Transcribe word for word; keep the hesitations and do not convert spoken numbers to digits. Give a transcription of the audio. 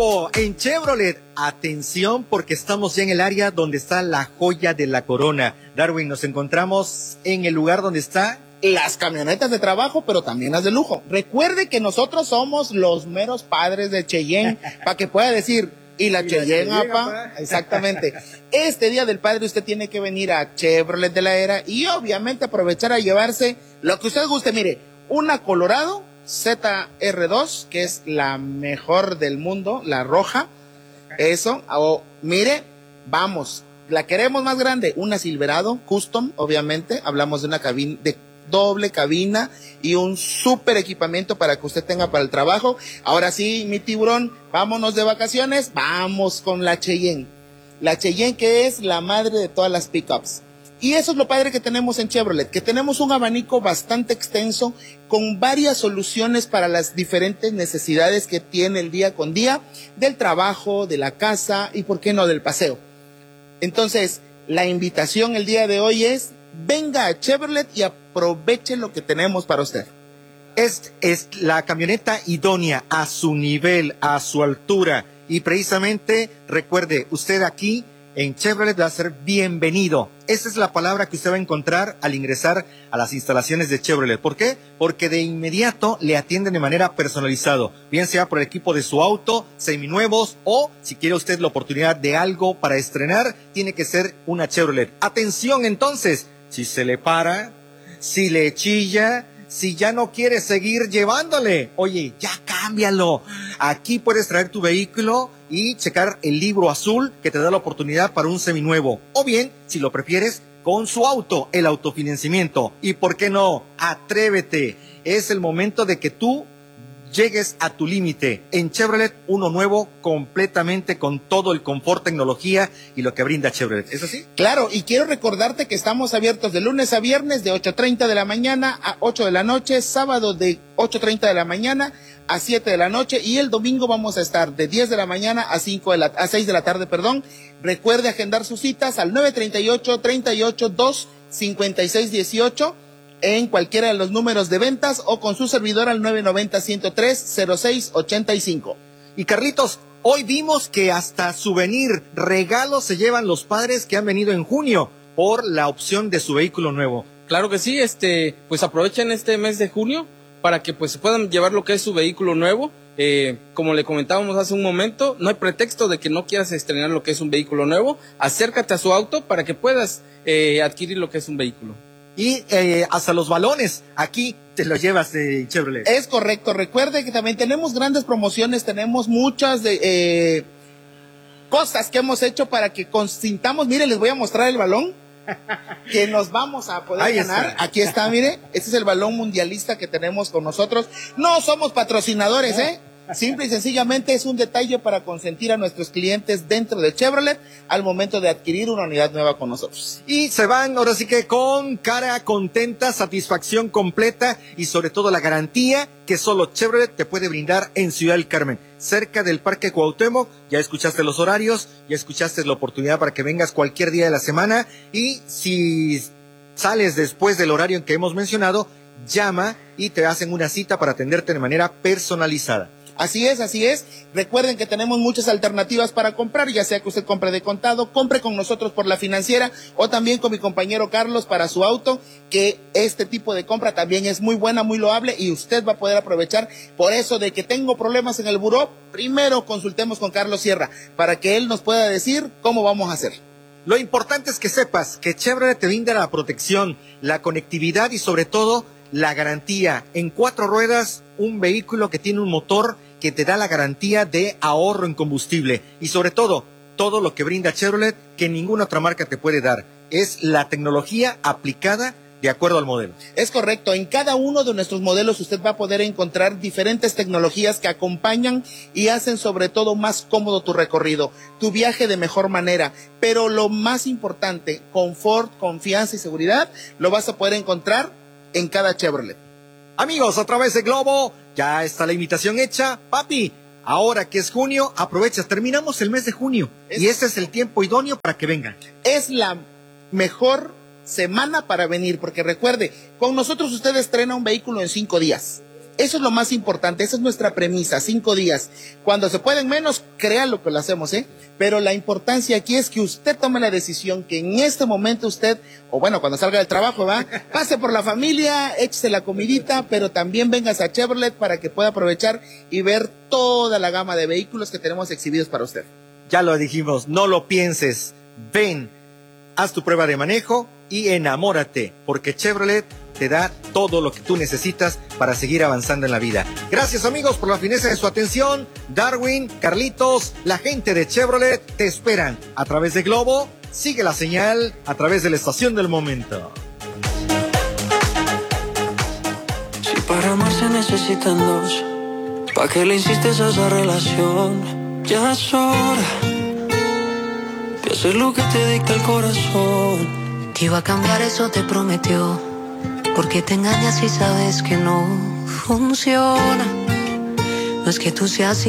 En Chevrolet, atención porque estamos ya en el área donde está la joya de la corona. Darwin, nos encontramos en el lugar donde está las camionetas de trabajo, pero también las de lujo. Recuerde que nosotros somos los meros padres de Cheyenne, para que pueda decir, y la y Cheyenne, la Cheyenne apa, apa. Exactamente. Este Día del Padre usted tiene que venir a Chevrolet de la Era y obviamente aprovechar a llevarse lo que usted guste. Mire, una Colorado Z R dos, que es la mejor del mundo, la roja, eso, o mire, vamos, la queremos más grande, una Silverado Custom, obviamente, hablamos de una cabina, de doble cabina y un súper equipamiento para que usted tenga para el trabajo. Ahora sí, mi tiburón, vámonos de vacaciones, vamos con la Cheyenne, la Cheyenne que es la madre de todas las pickups. Y eso es lo padre que tenemos en Chevrolet, que tenemos un abanico bastante extenso con varias soluciones para las diferentes necesidades que tiene el día con día, del trabajo, de la casa y por qué no del paseo. Entonces, la invitación el día de hoy es, venga a Chevrolet y aproveche lo que tenemos para usted. Es, es la camioneta idónea a su nivel, a su altura. Y precisamente, recuerde, usted aquí en Chevrolet va a ser bienvenido. Esa es la palabra que usted va a encontrar al ingresar a las instalaciones de Chevrolet. ¿Por qué? Porque de inmediato le atienden de manera personalizada, bien sea por el equipo de su auto, seminuevos, o si quiere usted la oportunidad de algo para estrenar, tiene que ser una Chevrolet. Atención entonces, si se le para, si le chilla, si ya no quiere seguir llevándole, oye, ya cámbialo. Aquí puedes traer tu vehículo y checar el libro azul que te da la oportunidad para un seminuevo. O bien, si lo prefieres, con su auto, el autofinanciamiento. Y por qué no, atrévete. Es el momento de que tú llegues a tu límite. En Chevrolet, uno nuevo, completamente con todo el confort, tecnología y lo que brinda Chevrolet. ¿Es así? Claro, y quiero recordarte que estamos abiertos de lunes a viernes de ocho treinta de la mañana a ocho de la noche, sábado de ocho treinta de la mañana a siete de la noche y el domingo vamos a estar de diez de la mañana a cinco de la, a seis de la tarde, perdón. Recuerde agendar sus citas al nueve treinta y ocho, treinta y ocho, dos, cincuenta y seis, dieciocho en cualquiera de los números de ventas o con su servidor al nueve noventa, ciento tres, cero seis, ochenta y cinco. Y Carlitos, hoy vimos que hasta souvenir, regalos se llevan los padres que han venido en junio por la opción de su vehículo nuevo. Claro que sí, este, pues aprovechen este mes de junio para que pues puedan llevar lo que es su vehículo nuevo. Eh, como le comentábamos hace un momento, no hay pretexto de que no quieras estrenar lo que es un vehículo nuevo. Acércate a su auto para que puedas eh, adquirir lo que es un vehículo. Y eh, hasta los balones, aquí te los llevas de Chevrolet. Es correcto, recuerde que también tenemos grandes promociones, tenemos muchas de eh, cosas que hemos hecho para que consintamos. Mire, les voy a mostrar el balón que nos vamos a poder Ahí ganar. Está. Aquí está, mire, este es el balón mundialista que tenemos con nosotros. No somos patrocinadores, ¿eh? Simple y sencillamente es un detalle para consentir a nuestros clientes dentro de Chevrolet al momento de adquirir una unidad nueva con nosotros. Y se van ahora sí que con cara contenta, satisfacción completa y sobre todo la garantía que solo Chevrolet te puede brindar en Ciudad del Carmen, cerca del Parque Cuauhtémoc. Ya escuchaste los horarios, ya escuchaste la oportunidad para que vengas cualquier día de la semana y si sales después del horario en que hemos mencionado, llama y te hacen una cita para atenderte de manera personalizada. Así es, así es. Recuerden que tenemos muchas alternativas para comprar, ya sea que usted compre de contado, compre con nosotros por la financiera o también con mi compañero Carlos para su auto, que este tipo de compra también es muy buena, muy loable y usted va a poder aprovechar. Por eso de que tengo problemas en el buró, primero consultemos con Carlos Sierra para que él nos pueda decir cómo vamos a hacer. Lo importante es que sepas que Chevrolet te brinda la protección, la conectividad y sobre todo la garantía. En cuatro ruedas, un vehículo que tiene un motor que te da la garantía de ahorro en combustible y sobre todo, todo lo que brinda Chevrolet que ninguna otra marca te puede dar. Es la tecnología aplicada de acuerdo al modelo. Es correcto, en cada uno de nuestros modelos usted va a poder encontrar diferentes tecnologías que acompañan y hacen sobre todo más cómodo tu recorrido, tu viaje de mejor manera, pero lo más importante, confort, confianza y seguridad, lo vas a poder encontrar en cada Chevrolet. Amigos, a través de Globo, ya está la invitación hecha. Papi, ahora que es junio, aprovechas, terminamos el mes de junio es, y este es el tiempo idóneo para que vengan. Es la mejor semana para venir, porque recuerde, con nosotros usted estrena un vehículo en cinco días. Eso es lo más importante, esa es nuestra premisa, cinco días. Cuando se pueden menos, crean lo que lo hacemos, ¿eh? Pero la importancia aquí es que usted tome la decisión que en este momento usted, o bueno, cuando salga del trabajo, va, pase por la familia, échese la comidita, pero también vengas a Chevrolet para que pueda aprovechar y ver toda la gama de vehículos que tenemos exhibidos para usted. Ya lo dijimos, no lo pienses, ven, haz tu prueba de manejo y enamórate, porque Chevrolet te da todo lo que tú necesitas para seguir avanzando en la vida. Gracias, amigos, por la fineza de su atención. Darwin, Carlitos, la gente de Chevrolet te esperan a través de Globo. Sigue la señal a través de la estación del momento. Si para amar se necesitan dos, ¿pa' qué le insistes a esa relación? Ya es hora de hacer lo que te dicta el corazón. Que iba a cambiar, eso te prometió. Porque te engañas y sabes que no funciona. No es que tú seas